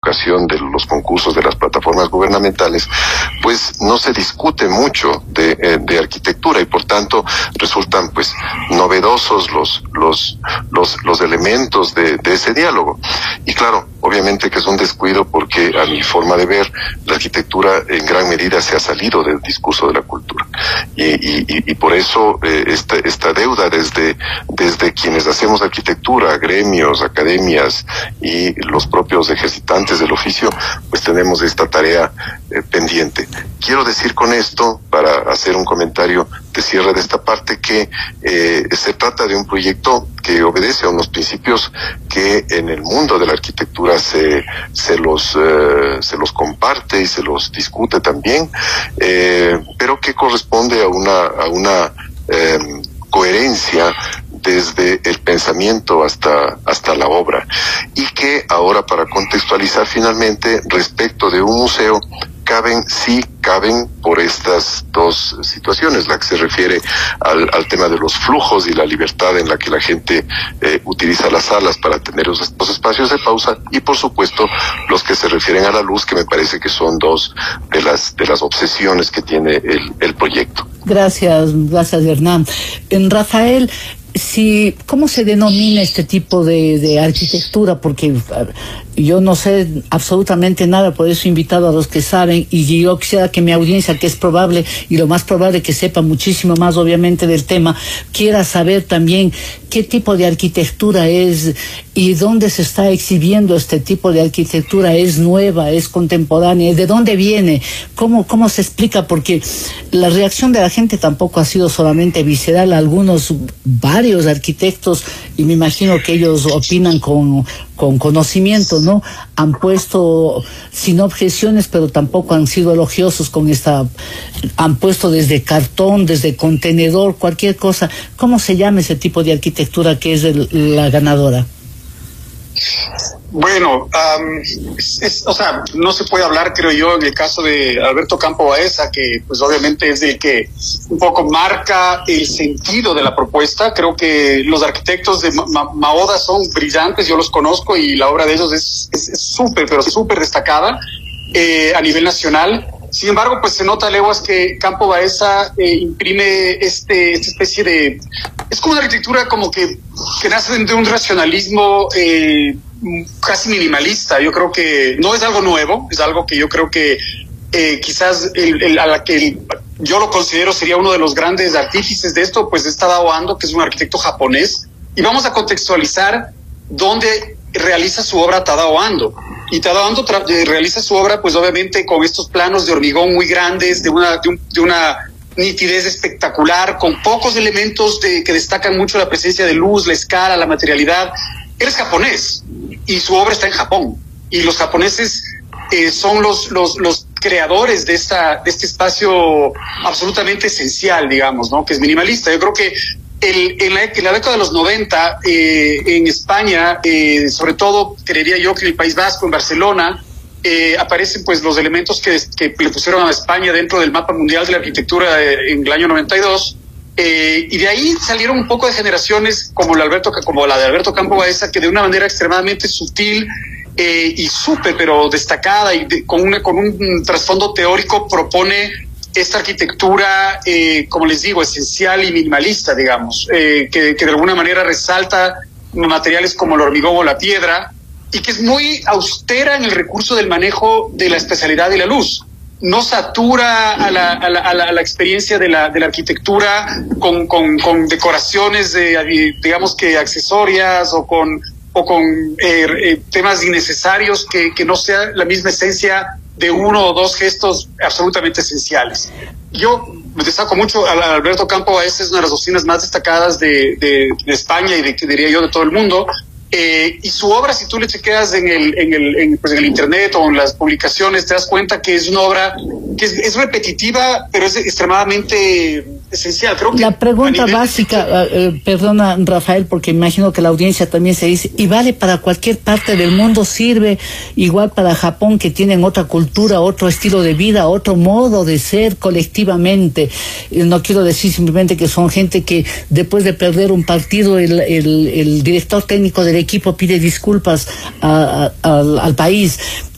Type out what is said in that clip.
ocasión de los concursos de las plataformas gubernamentales, pues no se discute mucho de arquitectura y por tanto resultan pues novedosos los elementos de ese diálogo. Y claro, obviamente que es un descuido porque a mi forma de ver, la arquitectura en gran medida se ha salido del discurso de la cultura. Y por eso esta deuda desde quienes hacemos arquitectura, gremios, academias y los propios ejercitantes del oficio, pues tenemos esta tarea pendiente. Quiero decir con esto, para hacer un comentario de cierre de esta parte, que se trata de un proyecto que obedece a unos principios que en el mundo de la arquitectura se los comparte y se los discute también, pero que corresponde a una coherencia desde el pensamiento hasta la obra, y que ahora, para contextualizar finalmente, respecto de un museo, caben por estas dos situaciones, la que se refiere al tema de los flujos y la libertad en la que la gente utiliza las salas para tener estos espacios de pausa, y por supuesto los que se refieren a la luz, que me parece que son dos de las obsesiones que tiene el proyecto. Gracias Hernán. Rafael, ¿cómo se denomina este tipo de arquitectura? Porque yo no sé absolutamente nada, por eso he invitado a los que saben, y yo quisiera que mi audiencia, que es probable y lo más probable que sepa muchísimo más obviamente del tema, quiera saber también qué tipo de arquitectura es y dónde se está exhibiendo este tipo de arquitectura. ¿Es nueva, es contemporánea? ¿De dónde viene? ¿Cómo se explica? Porque la reacción de la gente tampoco ha sido solamente visceral. Varios arquitectos, y me imagino que ellos opinan con conocimiento, ¿no? Han puesto sin objeciones, pero tampoco han sido elogiosos han puesto desde cartón, desde contenedor, cualquier cosa. ¿Cómo se llama ese tipo de arquitectura que es la ganadora? Bueno, o sea, no se puede hablar, creo yo, en el caso de Alberto Campo Baeza, que pues obviamente es el que un poco marca el sentido de la propuesta. Creo que los arquitectos de Maoda son brillantes, yo los conozco, y la obra de ellos es súper, pero súper destacada a nivel nacional. Sin embargo, pues se nota a leguas que Campo Baeza imprime esta especie de... Es como una arquitectura como que nace de un racionalismo casi minimalista. Yo creo que no es algo nuevo, es algo que yo creo que quizás yo lo considero sería uno de los grandes artífices de esto, pues es Tadao Ando, que es un arquitecto japonés. Y vamos a contextualizar dónde realiza su obra Tadao Ando. Y Tadao Ando realiza su obra, pues obviamente con estos planos de hormigón muy grandes, de una nitidez espectacular, con pocos elementos que destacan mucho la presencia de luz, la escala, la materialidad. Él es japonés y su obra está en Japón. Y los japoneses son los creadores de este espacio absolutamente esencial, digamos, ¿no? Que es minimalista. Yo creo que en la década de los 90, en España, sobre todo, creería yo que en el País Vasco, en Barcelona, aparecen pues los elementos que le pusieron a España dentro del mapa mundial de la arquitectura en el año 92. Y de ahí salieron un poco de generaciones como la de Alberto Campo Baeza, que de una manera extremadamente sutil y súper, pero destacada y con un trasfondo teórico propone esta arquitectura, como les digo, esencial y minimalista, digamos, que de alguna manera resalta materiales como el hormigón o la piedra, y que es muy austera en el recurso del manejo de la especialidad de la luz. No satura a la experiencia de la arquitectura con decoraciones digamos que accesorias o con temas innecesarios que no sea la misma esencia de uno o dos gestos absolutamente esenciales. Yo me destaco mucho a Alberto Campo Baeza, es una de las doctrinas más destacadas de España y diría yo de todo el mundo. Y su obra, si tú le chequeas en el internet o en las publicaciones, te das cuenta que es una obra que es repetitiva, pero es extremadamente esencial. Creo que la pregunta básica, perdona Rafael, porque imagino que la audiencia también se dice, y vale para cualquier parte del mundo, sirve igual para Japón, que tienen otra cultura, otro estilo de vida, otro modo de ser colectivamente. No quiero decir simplemente que son gente que después de perder un partido el director técnico del equipo pide disculpas al país.